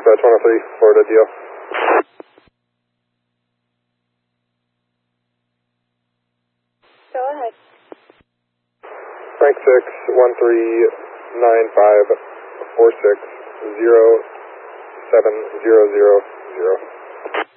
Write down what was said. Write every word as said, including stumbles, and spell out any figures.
Dispatch one oh three, Florida D L. Go ahead. Frank six, one three nine five four six zero seven zero zero zero.